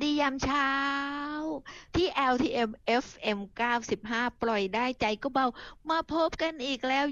ดียามเช้าที่ LTM FM 95ปล่อยได้ใจก็เบามาพบกันอีกแล้ว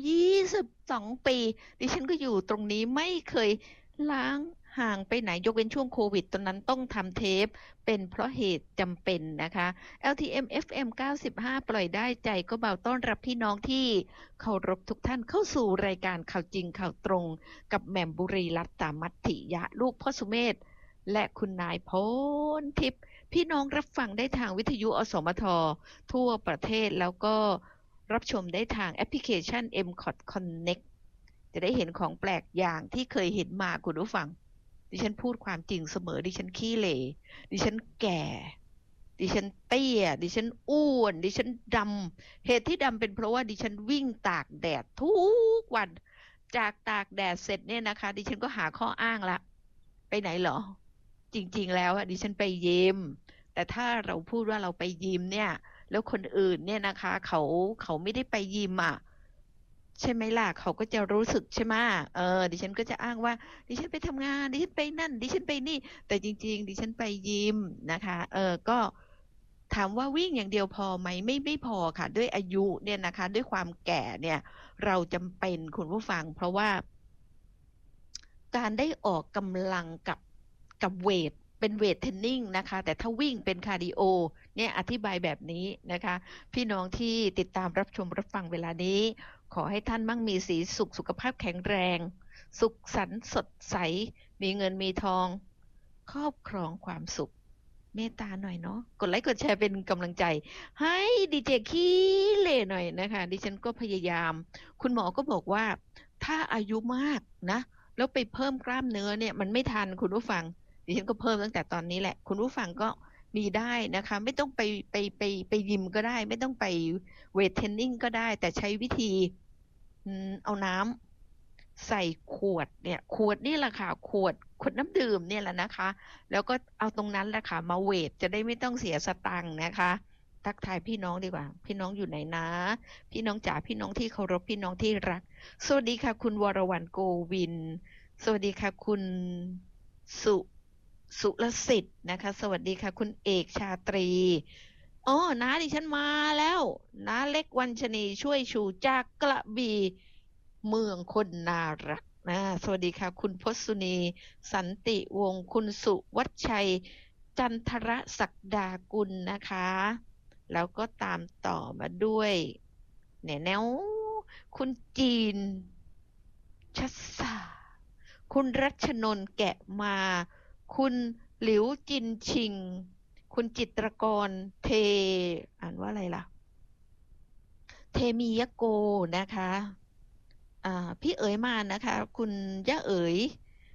22ปีดิฉันก็อยู่ตรงนี้ไม่เคยล้างห่างไปไหนยกเว้นช่วงโควิดตอนนั้นต้องทำเทปเป็นเพราะเหตุจำเป็นนะคะ LTM FM 95ปล่อยได้ใจก็เบาต้อนรับพี่น้องที่เคารพทุกท่านเข้าสู่รายการข่าวจริงข่าวตรงกับแหม่มบุรีรัตน์สามัตถิยะลูกพ่อสุเมธ และคุณนายพลทิพย์พี่น้องรับฟังได้ทางวิทยุอสมททั่วประเทศแล้วก็รับชมได้ทางแอปพลิเคชัน MCOT Connect จะได้เห็นของแปลกอย่างที่เคยเห็นมาคุณผู้ฟังดิฉันพูดความจริงเสมอดิฉันขี้เหร่ดิฉันแก่ดิฉันเตี้ยดิฉันอ้วนดิฉันดำเหตุที่ดำเป็นเพราะว่าดิฉันวิ่งตากแดดทุกวันจากตากแดดเสร็จเนี่ยนะคะดิฉันก็หาข้ออ้างละไปไหนเหรอ จริงๆแล้วอะดิฉันไปยิมแต่ถ้าเราพูดว่าเราไปยิมเนี่ยแล้วคนอื่นเนี่ยนะคะเขาไม่ได้ไปยิมอ่ะใช่ไหมล่ะเขาก็จะรู้สึกใช่ไหมดิฉันก็จะอ้างว่าดิฉันไปทำงานดิฉันไปนั่นดิฉันไปนี่แต่จริงๆดิฉันไปยิมนะคะก็ถามว่าวิ่งอย่างเดียวพอไหมไม่พอค่ะด้วยอายุเนี่ยนะคะด้วยความแก่เนี่ยเราจำเป็นคุณผู้ฟังเพราะว่า การได้ออกกำลังกับเวทเป็นเวทเทรนนิ่งนะคะแต่ถ้าวิ่งเป็นคาร์ดิโอเนี่ยอธิบายแบบนี้นะคะพี่น้องที่ติดตามรับชมรับฟังเวลานี้ขอให้ท่านมั่งมีสีสุขสุขภาพแข็งแรงสุขสันต์สดใสมีเงินมีทองครอบครองความสุขเมตตาหน่อยเนาะกดไลค์กดแชร์เป็นกำลังใจให้ดีเจขี้เหร่หน่อยนะคะดิฉันก็พยายามคุณหมอก็บอกว่าถ้าอายุมากนะ แล้วไปเพิ่มกล้ามเนื้อเนี่ยมันไม่ทันคุณผู้ฟังดิฉันก็เพิ่มตั้งแต่ตอนนี้แหละคุณผู้ฟังก็มีได้นะคะไม่ต้องไปยิมก็ได้ไม่ต้องไปเวทเทรนนิ่งก็ได้แต่ใช้วิธีเอาน้ำใส่ขวดเนี่ยขวดนี่แหละค่ะขวดน้ำดื่มเนี่ยแหละนะคะแล้วก็เอาตรงนั้นแหละค่ะมาเวทจะได้ไม่ต้องเสียสตังค์นะคะทักทายพี่น้องดีกว่าพี่น้องอยู่ไหนนะพี่น้องจ๋าพี่น้องที่เคารพพี่น้องที่รัก สวัสดีค่ะคุณวรวรรณโกวินสวัสดีค่ะคุณสุสุรสิทธิ์นะคะสวัสดีค่ะคุณเอกชาตรีอ๋อน้าดิฉันมาแล้วน้าเล็กวัญชนีช่วยชูจากกระบี่เมืองคนน่ารักสวัสดีค่ะคุณพศุนีสันติวงศ์คุณสุวัชชัยจันทรศักดากุลนะคะแล้วก็ตามต่อมาด้วยแนว คุณจีนชัสสาคุณรัชนนท์แกะมา คุณหลิวจินชิง คุณจิตรกรเทอ่านว่าอะไรล่ะ เทมียะโกนะคะพี่เอ๋ยมานะคะ คุณย่าเอ๋ย